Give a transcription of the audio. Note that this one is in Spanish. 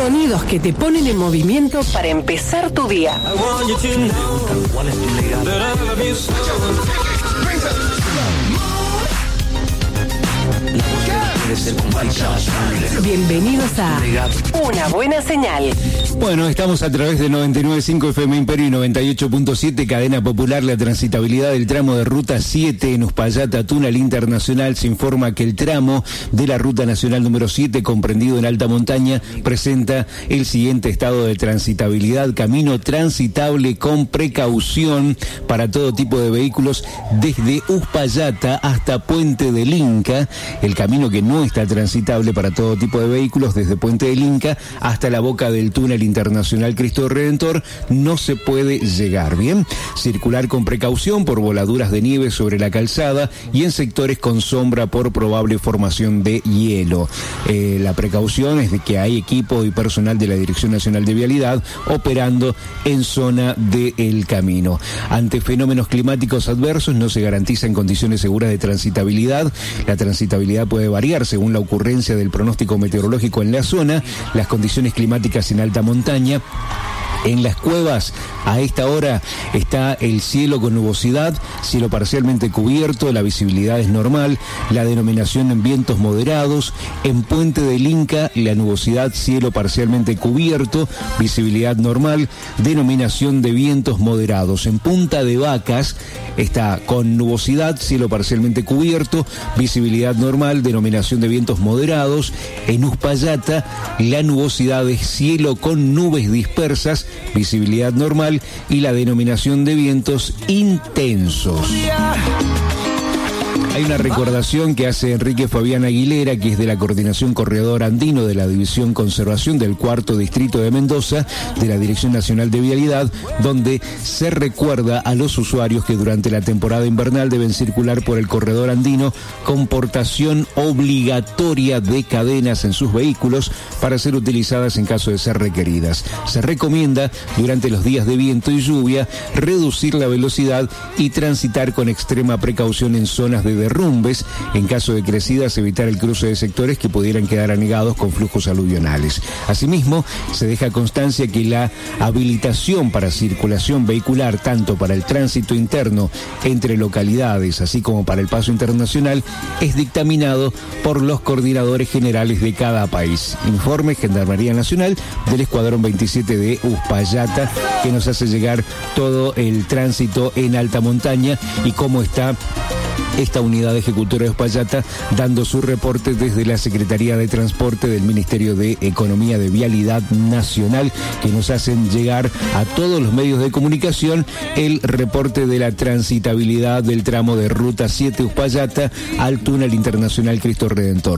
Sonidos que te ponen en movimiento para empezar tu día. Bienvenidos a Una Buena Señal. Bueno, estamos a través de 99.5 FM Imperio y 98.7 Cadena Popular. La transitabilidad del tramo de Ruta 7 en Uspallata, Tunal Internacional. Se informa que el tramo de la Ruta Nacional número 7, comprendido en alta montaña, presenta el siguiente estado de transitabilidad: camino transitable con precaución para todo tipo de vehículos desde Uspallata hasta Puente del Inca. El camino que no está transitable para todo tipo de vehículos desde Puente del Inca hasta la boca del túnel internacional Cristo Redentor no se puede llegar. Bien, circular con precaución por voladuras de nieve sobre la calzada y en sectores con sombra por probable formación de hielo. La precaución es de que hay equipo y personal de la Dirección Nacional de Vialidad operando en zona del camino. Ante fenómenos climáticos adversos no se garantizan condiciones seguras de transitabilidad. La transitabilidad puede variar según la ocurrencia del pronóstico meteorológico en la zona, las condiciones climáticas en alta montaña. En las cuevas, a esta hora, está el cielo con nubosidad, cielo parcialmente cubierto, la visibilidad es normal, la denominación en vientos moderados. En Puente del Inca, la nubosidad, cielo parcialmente cubierto, visibilidad normal, denominación de vientos moderados. En Punta de Vacas, está con nubosidad, cielo parcialmente cubierto, visibilidad normal, denominación de vientos moderados. En Uspallata, la nubosidad es cielo con nubes dispersas, visibilidad normal y la denominación de vientos intensos. Hay una recordación que hace Enrique Fabián Aguilera, que es de la Coordinación Corredor Andino de la División Conservación del Cuarto Distrito de Mendoza, de la Dirección Nacional de Vialidad, donde se recuerda a los usuarios que durante la temporada invernal deben circular por el corredor andino con portación obligatoria de cadenas en sus vehículos para ser utilizadas en caso de ser requeridas. Se recomienda, durante los días de viento y lluvia, reducir la velocidad y transitar con extrema precaución en zonas de derrumbes. En caso de crecidas, evitar el cruce de sectores que pudieran quedar anegados con flujos aluvionales. Asimismo, se deja constancia que la habilitación para circulación vehicular, tanto para el tránsito interno entre localidades, así como para el paso internacional, es dictaminado por los coordinadores generales de cada país. Informe Gendarmería Nacional del Escuadrón 27 de Uspallata, que nos hace llegar todo el tránsito en alta montaña y cómo está esta unidad ejecutora de Uspallata dando su reporte desde la Secretaría de Transporte del Ministerio de Economía de Vialidad Nacional, que nos hacen llegar a todos los medios de comunicación el reporte de la transitabilidad del tramo de Ruta 7 Uspallata al túnel internacional Cristo Redentor.